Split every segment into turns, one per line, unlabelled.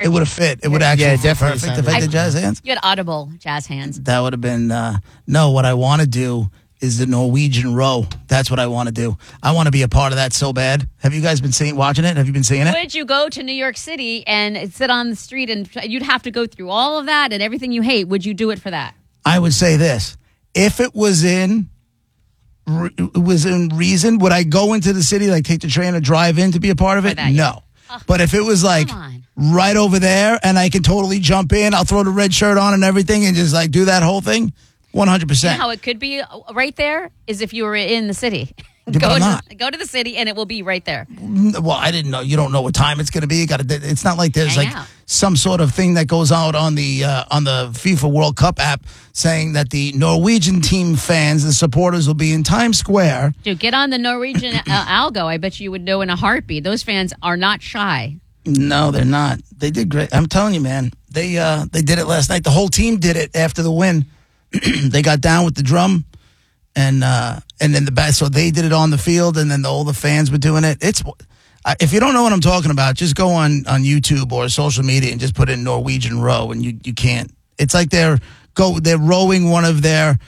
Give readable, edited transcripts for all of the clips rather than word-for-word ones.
it would have fit. It would actually fit perfect if I did jazz hands.
You had audible jazz hands.
That would have been, no, what I want to do is the Norwegian row. That's what I want to do. I want to be a part of that so bad. Have you guys been watching it? Have you been seeing it?
Would you go to New York City and sit on the street and you'd have to go through all of that and everything you hate? Would you do it for that?
I would say this. If it was in reason, would I go into the city, like take the train or drive in to be a part of it?
That,
no. But if it was like right over there and I can totally jump in, I'll throw the red shirt on and everything and just like do that whole thing, 100%.
You know how it could be right there is if you were in the city.
Yeah,
go to the city and it will be right there.
Well, I didn't know. You don't know what time it's going to be. It's not like there's
Hang
like
out.
some sort of thing that goes out on the FIFA World Cup app saying that the Norwegian team fans, the supporters, will be in Times Square.
Dude, get on the Norwegian algo. I bet you would know in a heartbeat. Those fans are not shy.
No, they're not. They did great. I'm telling you, man. They did it last night. The whole team did it after the win. They got down with the drum. And then the back, so they did it on the field, and then all the fans were doing it. If you don't know what I'm talking about, just go on YouTube or social media and just put in Norwegian row, and you can't. It's like they're rowing one of their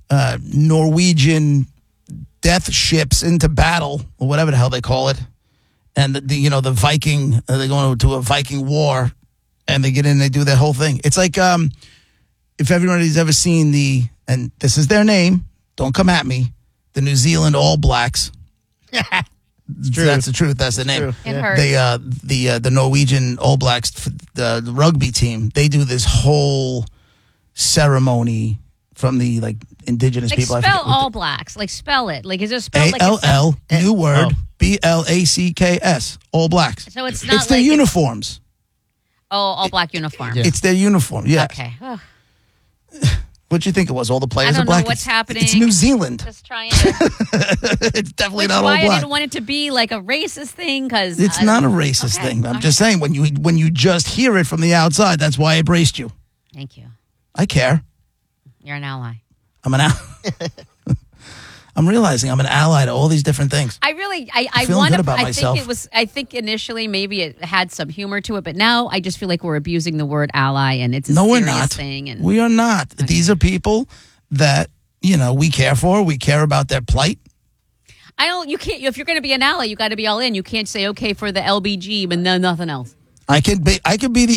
Norwegian death ships into battle or whatever the hell they call it, and the Viking, they're going to a Viking war, and they get in, and they do that whole thing. It's like if everybody's ever seen and this is their name. Don't come at me. The New Zealand All Blacks. It's true. That's the truth. That's the name.
It hurts.
The Norwegian All Blacks, the rugby team. They do this whole ceremony from the indigenous people.
Spell All Blacks. Spell it. Is it spelled
ALL, new word, BLACKS. All Blacks.
So it's not.
It's their uniforms.
All black uniform.
Yeah. It's their uniform. Yeah.
Okay. Oh.
What'd you think it was? All the players
are
black?
I don't know what's happening.
It's New Zealand.
Just trying to.
It's definitely not all black.
I didn't want it to be like a racist thing because
it's not a racist thing. I'm just saying when you just hear it from the outside, that's why I braced you.
Thank you.
I care.
You're an ally.
I'm an ally. I'm realizing I'm an ally to all these different things.
I
want to.
I think initially maybe it had some humor to it, but now I just feel like we're abusing the word ally, and it's a serious thing. And
we are not. Okay. These are people that we care for. We care about their plight.
You can't. If you're going to be an ally, you got to be all in. You can't say okay for the LBG, but no nothing else.
I could be the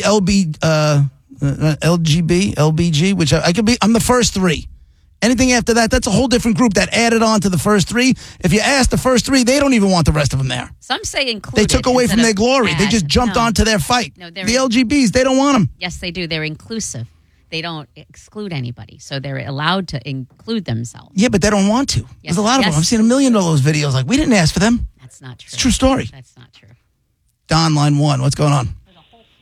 LBG, which I could be. I'm the first three. Anything after that, that's a whole different group that added on to the first three. If you ask the first three, they don't even want the rest of them there.
Some say included.
They took away from their glory. They just jumped onto their fight. No, the LGBs, they don't want them.
Yes, they do. They're inclusive. They don't exclude anybody. So they're allowed to include themselves.
Yeah, but they don't want to.
Yes,
There's a lot of them. I've seen 1 million of those videos. We didn't ask for them.
That's not true.
It's a true story.
That's not true.
Don, line 1. What's going on?
There's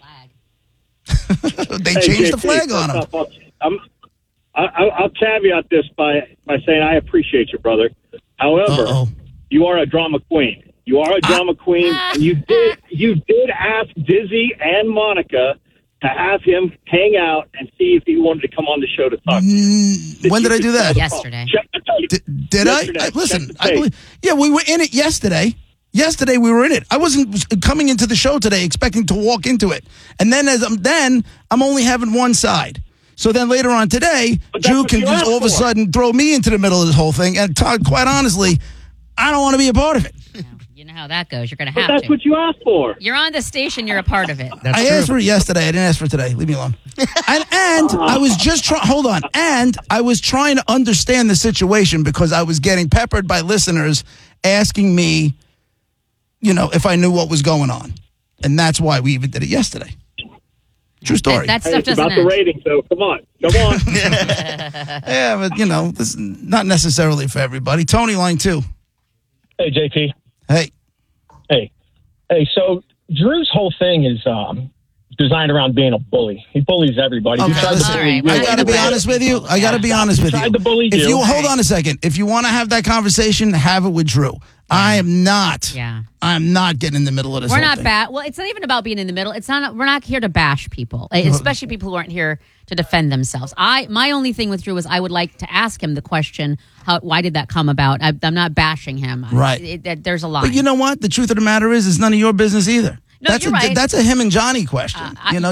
a whole flag.
They changed the flag on them.
I'll caveat this by saying I appreciate you, brother. However, you are a drama queen. You are a drama queen, and you did ask Dizzy and Monica to have him hang out and see if he wanted to come on the show to talk to you.
When did I do that?
Yesterday.
Did I? Listen, I believe. Yeah, we were in it yesterday. Yesterday we were in it. I wasn't coming into the show today expecting to walk into it, and then I'm only having one side. So then later on today, Drew can just all of a sudden throw me into the middle of this whole thing. And quite honestly, I don't want to be a part of it.
You know how that goes. You're going to have
to. That's what you asked for.
You're on the station. You're a part of it.
I asked for it yesterday. I didn't ask for it today. Leave me alone. and I was just hold on. And I was trying to understand the situation because I was getting peppered by listeners asking me, if I knew what was going on. And that's why we even did it yesterday. True story.
That stuff doesn't
about
end.
The rating, so come on.
Yeah, but this is not necessarily for everybody. Tony, line 2.
Hey, JP.
Hey.
So Drew's whole thing is designed around being a bully. He bullies everybody.
Okay, listen, I got to be honest with you.
Tried to bully you.
Hold on a second. If you want to have that conversation, have it with Drew. I am not.
Yeah.
I'm not getting in the middle of this.
We're not well, it's not even about being in the middle. It's not. We're not here to bash people, especially people who aren't here to defend themselves. My only thing with Drew is I would like to ask him the question: why did that come about? I'm not bashing him.
Right.
There's a lot.
But you know what? The truth of the matter is, it's none of your business either.
No, you're right.
That's a him and Johnny question.